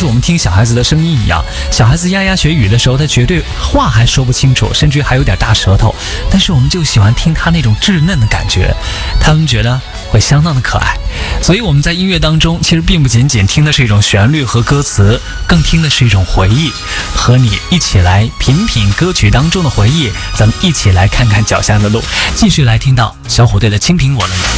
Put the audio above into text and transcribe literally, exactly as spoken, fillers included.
似我们听小孩子的声音一样。小孩子牙牙学语的时候，他绝对话还说不清楚，甚至还有点大舌头，但是我们就喜欢听他那种稚嫩的感觉，他们觉得会相当的可爱。所以我们在音乐当中其实并不仅仅听的是一种旋律和歌词，更听的是一种回忆，和你一起来品品歌曲当中的回忆，咱们一起来看看脚下的路，继续来听到小虎队的青苹果了。